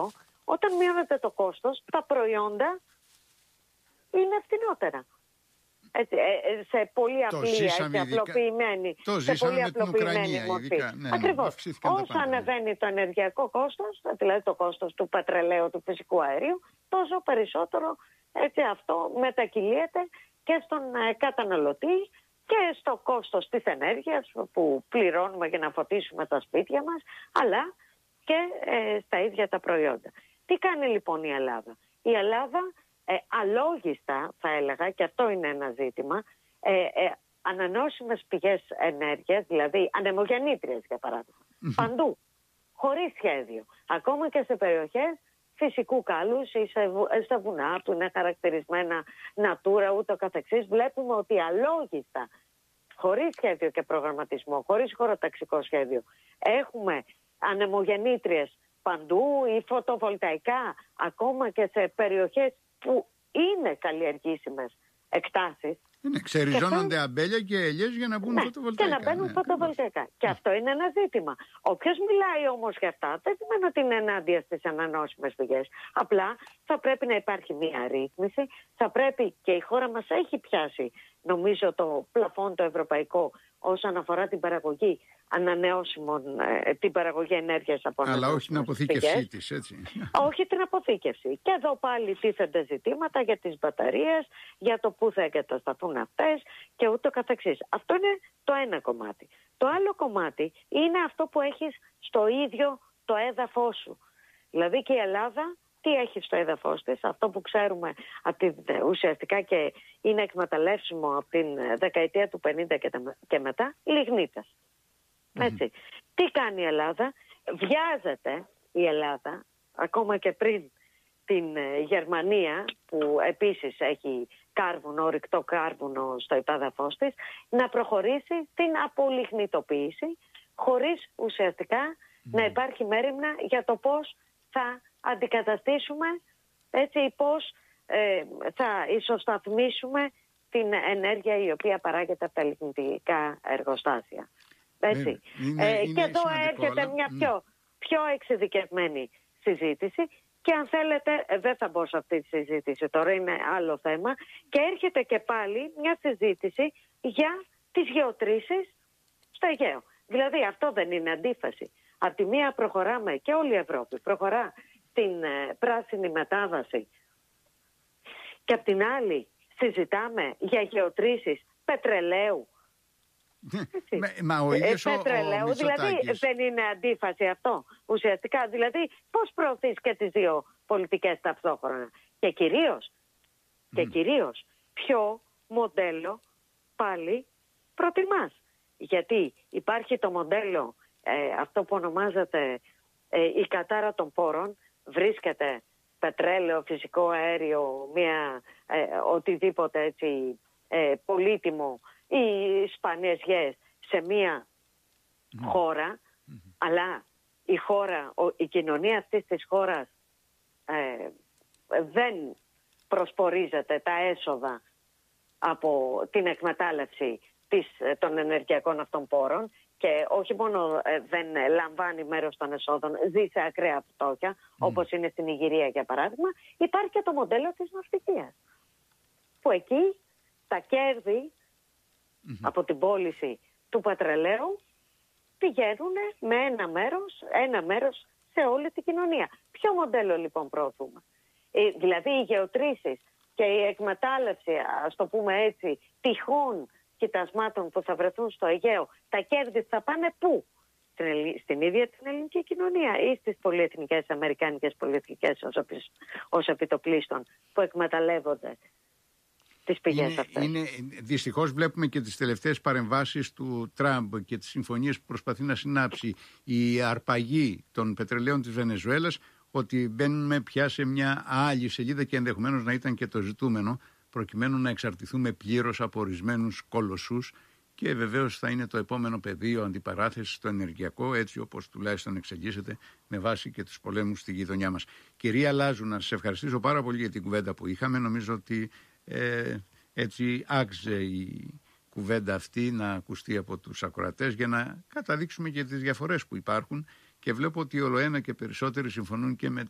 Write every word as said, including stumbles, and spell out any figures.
αυτό, όταν μειώνεται το κόστος, τα προϊόντα είναι φθηνότερα. Έτσι, σε πολύ απλή, έτσι, απλοποιημένη, το σε πολύ απλοποιημένη μορφή. Ειδικά, ναι, Ακριβώς. Ναι, όσο ανεβαίνει το ενεργειακό κόστος, δηλαδή το κόστος του πετρελαίου, του φυσικού αερίου, τόσο περισσότερο, έτσι, αυτό μετακυλίεται και στον ε, καταναλωτή και στο κόστος της ενέργειας που πληρώνουμε για να φωτίσουμε τα σπίτια μας, αλλά και ε, στα ίδια τα προϊόντα. Τι κάνει λοιπόν η Ελλάδα? Η Ελλάδα ε, αλόγιστα, θα έλεγα, και αυτό είναι ένα ζήτημα, ε, ε, ανανεώσιμες πηγές ενέργειας, δηλαδή ανεμογεννήτριες για παράδειγμα, mm-hmm. παντού, χωρίς σχέδιο, ακόμα και σε περιοχές φυσικού κάλους ή σε, σε βουνά που είναι χαρακτηρισμένα Natura ούτω καθεξής, βλέπουμε ότι αλόγιστα, χωρίς σχέδιο και προγραμματισμό, χωρίς χωροταξικό σχέδιο, έχουμε ανεμογεννήτριες παντού ή φωτοβολταϊκά, ακόμα και σε περιοχές που είναι καλλιεργήσιμες εκτάσεις. Είναι, ξεριζώνονται αυτό... αμπέλια και ελιές για να μπουν ναι, φωτοβολταϊκά. Και να μπαίνουν ναι, φωτοβολταϊκά. Και ναι. αυτό είναι ένα ζήτημα. Όποιος μιλάει όμως για αυτά, δεν σημαίνει ότι είναι ενάντια στις ανανεώσιμες πηγές. Απλά θα πρέπει να υπάρχει μία ρύθμιση. Θα πρέπει, και η χώρα μας έχει πιάσει, νομίζω, το πλαφόν το ευρωπαϊκό όσον αφορά την παραγωγή ανανεώσιμων, την παραγωγή ενέργειας από ανανεώσιμες. Αλλά όχι την αποθήκευσή της, έτσι. Όχι την αποθήκευση. Και εδώ πάλι τίθενται ζητήματα για τις μπαταρίες, για το πού θα εγκατασταθούν αυτές και ούτω καθεξής. Αυτό είναι το ένα κομμάτι. Το άλλο κομμάτι είναι αυτό που έχεις στο ίδιο το έδαφος σου. Δηλαδή και η Ελλάδα τι έχει στο έδαφος της, αυτό που ξέρουμε από την, ουσιαστικά και είναι εκμεταλλεύσιμο από την δεκαετία του πενήντα και μετά, λιγνίτας. Έτσι. Mm-hmm. Τι κάνει η Ελλάδα? Βιάζεται η Ελλάδα, ακόμα και πριν την ε, Γερμανία, που επίσης έχει κάρβουνο, ορυκτό κάρβουνο στο υπάδαφος της, να προχωρήσει στην απολιγνητοποίηση, χωρίς ουσιαστικά mm-hmm. να υπάρχει μέριμνα για το πώς θα αντικαταστήσουμε, έτσι, πώς ε, θα ισοσταθμίσουμε την ενέργεια η οποία παράγεται από τα λιγνητικά εργοστάσια. Έτσι. Είναι, ε, είναι και εδώ έρχεται αλλά... μια πιο, πιο εξειδικευμένη συζήτηση και αν θέλετε, ε, δεν θα μπω σε αυτή τη συζήτηση, τώρα είναι άλλο θέμα, και έρχεται και πάλι μια συζήτηση για τις γεωτρήσεις στο Αιγαίο. Δηλαδή αυτό δεν είναι αντίφαση? Από τη μία προχωράμε, και όλη η Ευρώπη προχωρά στην ε, πράσινη μετάβαση, και από την άλλη συζητάμε για γεωτρήσεις πετρελαίου. Μα ο ίδιος ο, πετρελαίου, ο δηλαδή δεν είναι αντίφαση αυτό ουσιαστικά? Δηλαδή πώς προωθείς και τις δύο πολιτικές ταυτόχρονα? Και κυρίως, mm. και κυρίως ποιο μοντέλο πάλι προτιμάς? Γιατί υπάρχει το μοντέλο ε, αυτό που ονομάζεται ε, η κατάρα των πόρων. Βρίσκεται πετρέλαιο, φυσικό αέριο, μια, ε, οτιδήποτε έτσι ε, πολύτιμο ή σπάνιες γεές σε μια mm. χώρα, mm-hmm. αλλά η χώρα, η κοινωνία αυτής της χώρας ε, δεν προσπορίζεται τα έσοδα από την εκμετάλλευση της, των ενεργειακών αυτών πόρων, και όχι μόνο ε, δεν λαμβάνει μέρος των εσόδων, ζει σε ακραία φτώχεια, mm. όπως είναι στην Ιγυρία για παράδειγμα. Υπάρχει και το μοντέλο της ναυτικίας, που εκεί τα κέρδη mm-hmm. από την πώληση του πετρελαίου πηγαίνουν με ένα μέρος, ένα μέρος σε όλη την κοινωνία. Ποιο μοντέλο λοιπόν προωθούμε? Ε, δηλαδή οι γεωτρήσεις και η εκμετάλλευση, ας το πούμε έτσι, τυχών κοιτασμάτων που θα βρεθούν στο Αιγαίο, τα κέρδη θα πάνε πού? Στην, στην ίδια την ελληνική κοινωνία ή στις πολυεθνικές, αμερικάνικες πολυεθνικές ως, ως επιτοπλίστων που εκμεταλλεύονται τις πηγές είναι, αυτές. Είναι, δυστυχώς βλέπουμε και τις τελευταίες παρεμβάσεις του Τραμπ και τις συμφωνίες που προσπαθεί να συνάψει, η αρπαγή των πετρελαίων της Βενεζουέλας, ότι μπαίνουμε πια σε μια άλλη σελίδα και ενδεχομένως να ήταν και το ζητούμενο, προκειμένου να εξαρτηθούμε πλήρως από ορισμένους κολοσσούς, και βεβαίως θα είναι το επόμενο πεδίο αντιπαράθεσης στο ενεργειακό, έτσι όπως τουλάχιστον εξελίσσεται με βάση και τους πολέμους στη γειτονιά μας. Κυρία Λάζου, να σας ευχαριστήσω πάρα πολύ για την κουβέντα που είχαμε. Νομίζω ότι ε, έτσι άξιζε η κουβέντα αυτή να ακουστεί από τους ακροατές, για να καταδείξουμε και τις διαφορές που υπάρχουν, και βλέπω ότι ολοένα και περισσότεροι συμφωνούν και με